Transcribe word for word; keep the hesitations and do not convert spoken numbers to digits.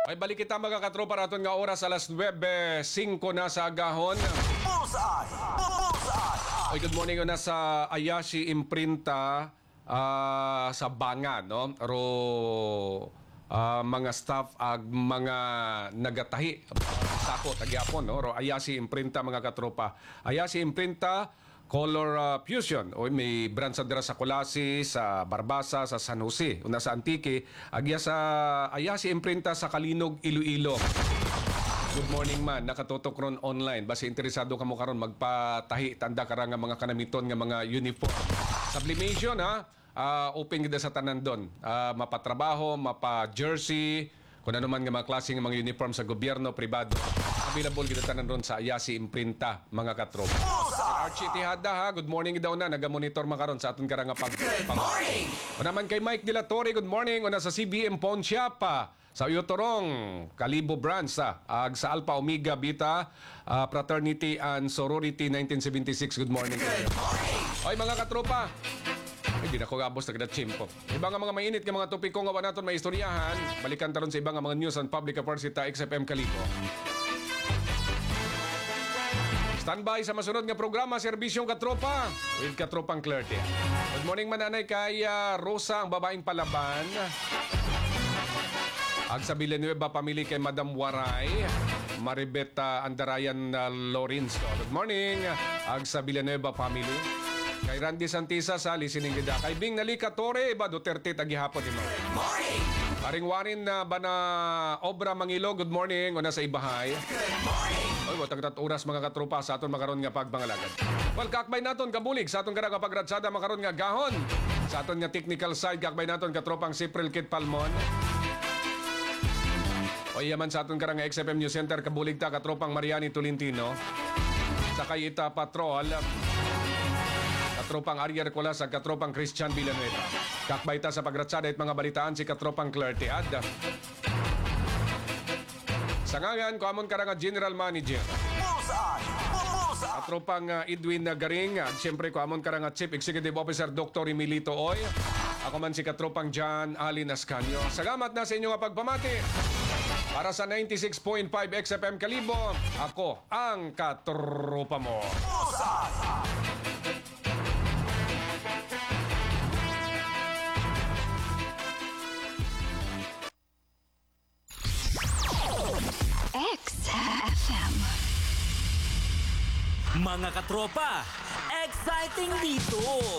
Ay balik kita mga katropa naton nga oras alas nuwebe singko na sa agahon. Bullseye! Bullseye! Ay good morning na sa Ayashi Imprinta ah, sa Banga no. Ro ah, mga staff ag mga nagatahi sako tagyapon no. Ro Ayashi Imprinta mga katropa. Ayashi Imprinta Color uh, Fusion. O may branch dira sa Colasi, sa Barbasa, sa San Jose, una sa Antique, agya sa Ayashi Imprinta sa Kalinog, Iloilo. Good morning man, nakatutok ron online. Basta interesado ka mo karon magpatahi tanda kara nga mga kanamiton nga mga uniform. Sublimation ha, uh, open gid sa tanan don. Uh, mapatrabaho, mapa-jersey, kung ano man nga mga klaseng mga uniform sa gobyerno, pribado. Available gid tanan ron sa Ayashi Imprinta mga katropa. Archie Tihada ha, good morning daw na, naga-monitor makaron sa aton karang pag. Good morning! O naman kay Mike De La Torre, good morning. O na sa C B M Pontiapa, sa Uyotorong, Kalibo Branch, ha? Ag sa Alpha Omega Beta uh, Fraternity and Sorority nineteen seventy-six, good morning. Good morning! Oy mga katropa, hindi na ko gabos na chimpo. Iba nga mga mainit nga mga topiko nga wanaton may istoryahan, balikan taron sa iba nga mga news and public affairs sa X F M Kalibo. Standby sa masunod nga programa, Serbisyong Katropa with Katropang Clarity. Good morning mananay kay uh, Rosa, ang babaeng palaban. Ag sa Villanueva, pamili kay Madam Waray, Maribet uh, Andarayan uh, Lorenzo. Good morning. Ag sa Villanueva family. Kay Randy Santisa sa listening gida. Kay Bing Nalika Torre, iba Duterte tagihapon ni mo. Morning! Paring warin na ba na obra Mangilo, good morning. O nasa ibahay. Good morning! Oy, watang tat oras mga katropa sa aton makaron nga pagbangalagad. Well, kakbay naton kabulig sa aton gara nga pagratsada makaron nga gahon. Sa aton nga technical side kakbay naton katropang Sipril Kit Palmon. Oy, yaman sa aton gara nga X F M News Center kabulig ta katropang Mariani Tolentino. Sa Kayita Patrol. Katropang Ariel Colas at katropang Christian Villanueva. Kakbay ta sa pagratsada at mga balitaan si katropang Clarity Ad. Sa ngayon, kuamon ka nga General Manager. Bullseye! Bullseye! At tropang uh, Edwin Garing. At siyempre, kuamon ka nga Chief Executive Officer Doctor Emilito Oy. Ako man si katropang John Alin Ascanio. Salamat na sa inyo nga pagpamati. Para sa ninety-six point five X F M Kalibo, ako ang katropa mo. Bullseye! X F M. Mga katropa, exciting dito!